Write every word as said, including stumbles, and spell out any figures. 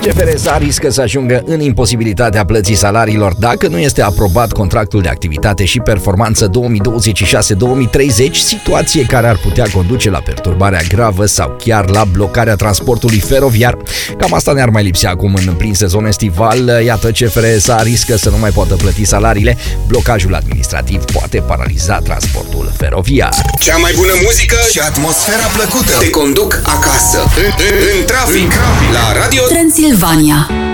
C F R S A riscă să ajungă în imposibilitatea plății salariilor dacă nu este aprobat contractul de activitate și performanță două mii douăzeci și șase două mii treizeci, situație care ar putea conduce la perturbarea gravă sau chiar la blocarea transportului feroviar. Cam asta ne-ar mai lipsi acum în plin sezon estival. Iată, C F R S A riscă să nu mai poată plăti salariile. Blocajul administrativ poate paraliza transportul feroviar. Cea mai bună muzică și atmosfera plăcută te conduc acasă, în, în, în trafic, la Radio Transilvania.